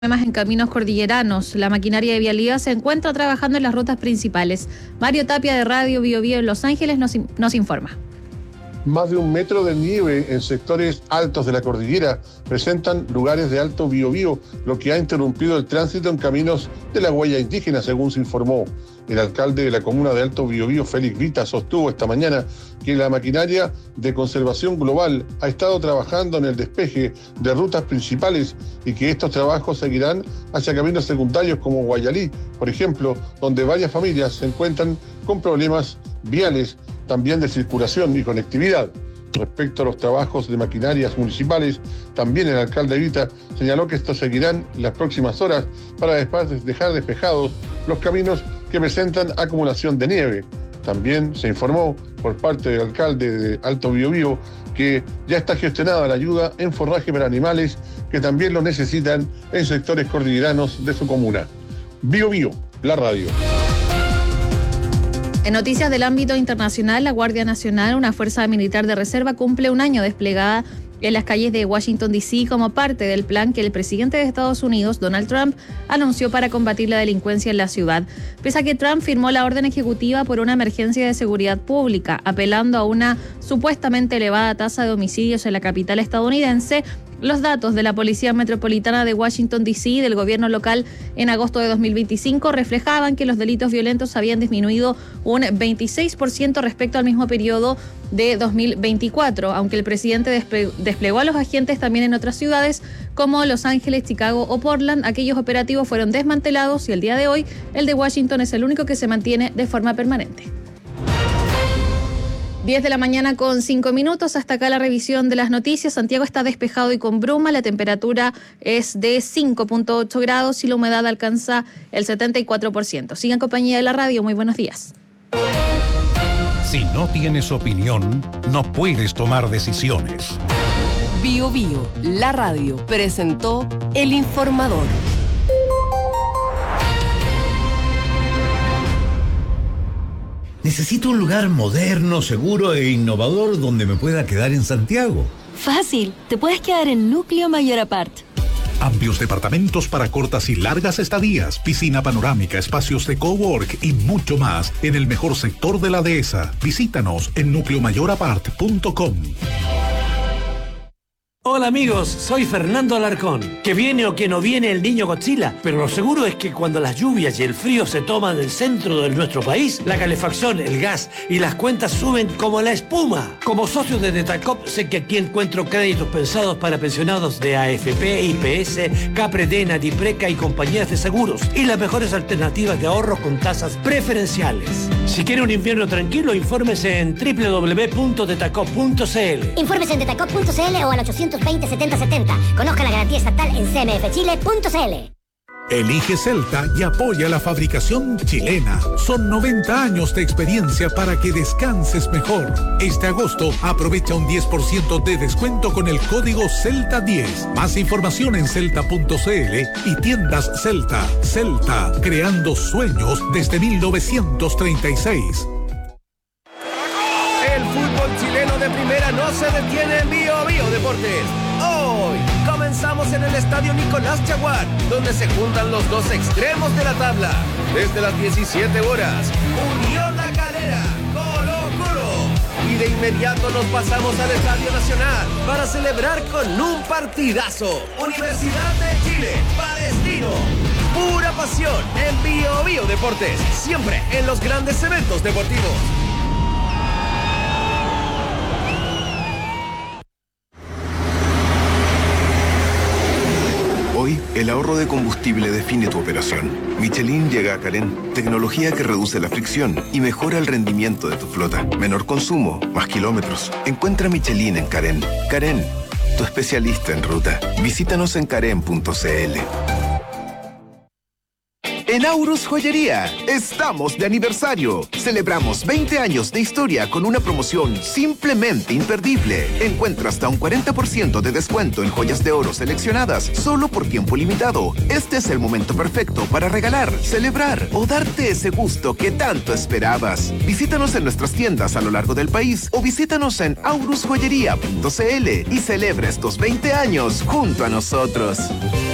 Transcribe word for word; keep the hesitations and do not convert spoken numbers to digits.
Problemas en caminos cordilleranos. La maquinaria de vialidad se encuentra trabajando en las rutas principales. Mario Tapia de Radio Bio Bio en Los Ángeles nos, nos informa. Más de un metro de nieve en sectores altos de la cordillera presentan lugares de alto Biobío, lo que ha interrumpido el tránsito en caminos de la huella indígena, según se informó. El alcalde de la comuna de Alto Biobío, Félix Vita, sostuvo esta mañana que la maquinaria de conservación global ha estado trabajando en el despeje de rutas principales y que estos trabajos seguirán hacia caminos secundarios como Guayalí, por ejemplo, donde varias familias se encuentran con problemas viales, también de circulación y conectividad. Respecto a los trabajos de maquinarias municipales, también el alcalde Vita señaló que estos seguirán en las próximas horas para después dejar despejados los caminos que presentan acumulación de nieve. También se informó por parte del alcalde de Alto Biobío que ya está gestionada la ayuda en forraje para animales que también lo necesitan en sectores cordilleranos de su comuna. Bio Bio, la radio. En noticias del ámbito internacional, la Guardia Nacional, una fuerza militar de reserva, cumple un año desplegada en las calles de Washington, D C como parte del plan que el presidente de Estados Unidos, Donald Trump, anunció para combatir la delincuencia en la ciudad. Pese a que Trump firmó la orden ejecutiva por una emergencia de seguridad pública, apelando a una supuestamente elevada tasa de homicidios en la capital estadounidense, los datos de la Policía Metropolitana de Washington, D C y del gobierno local en agosto de dos mil veinticinco reflejaban que los delitos violentos habían disminuido un veintiséis por ciento respecto al mismo periodo de dos mil veinticuatro, aunque el presidente desple- desplegó a los agentes también en otras ciudades como Los Ángeles, Chicago o Portland. Aquellos operativos fueron desmantelados y el día de hoy el de Washington es el único que se mantiene de forma permanente. diez de la mañana con cinco minutos, hasta acá la revisión de las noticias. Santiago está despejado y con bruma, la temperatura es de cinco punto ocho grados y la humedad alcanza el setenta y cuatro por ciento. Sigan en compañía de la radio, muy buenos días. Si no tienes opinión, no puedes tomar decisiones. Bio Bio, la radio, presentó El Informador. Necesito un lugar moderno, seguro e innovador donde me pueda quedar en Santiago. Fácil, te puedes quedar en Núcleo Mayor Apart. Amplios departamentos para cortas y largas estadías, piscina panorámica, espacios de cowork y mucho más en el mejor sector de la dehesa. Visítanos en núcleo mayor apart punto com. Hola amigos, soy Fernando Alarcón. Que viene o que no viene el niño Godzilla, pero lo seguro es que cuando las lluvias y el frío se toman el centro de nuestro país, la calefacción, el gas y las cuentas suben como la espuma. Como socio de Detacop sé que aquí encuentro créditos pensados para pensionados de A F P, I P S, Capredena, Dipreca y compañías de seguros y las mejores alternativas de ahorro con tasas preferenciales. Si quiere un invierno tranquilo, infórmese en doble u doble u doble u punto detacop punto c l. Infórmese en detacop punto c l o al ochocientos veinte, setenta setenta. Conozca la garantía estatal en c m f chile punto c l. Elige Celta y apoya la fabricación chilena. Son noventa años de experiencia para que descanses mejor. Este agosto aprovecha un diez por ciento de descuento con el código Celta diez. Más información en celta punto c l y tiendas Celta. Celta, creando sueños desde mil novecientos treinta y seis. El fútbol chileno de primera no se detiene en Bio Bio Deportes. Hoy comenzamos en el estadio Nicolás Chaguán, donde se juntan los dos extremos de la tabla. Desde las diecisiete horas, Unión La Calera, Colo Colo. Y de inmediato nos pasamos al Estadio Nacional para celebrar con un partidazo. Universidad de Chile, Palestino. Pura pasión en Bio Bio Deportes, siempre en los grandes eventos deportivos. Hoy, el ahorro de combustible define tu operación. Michelin llega a Carén, tecnología que reduce la fricción y mejora el rendimiento de tu flota. Menor consumo, más kilómetros. Encuentra Michelin en Carén. Carén, tu especialista en ruta. Visítanos en carén punto c l. En Aurus Joyería, estamos de aniversario. Celebramos veinte años de historia con una promoción simplemente imperdible. Encuentra hasta un cuarenta por ciento de descuento en joyas de oro seleccionadas solo por tiempo limitado. Este es el momento perfecto para regalar, celebrar o darte ese gusto que tanto esperabas. Visítanos en nuestras tiendas a lo largo del país o visítanos en aurus joyería punto c l y celebra estos veinte años junto a nosotros.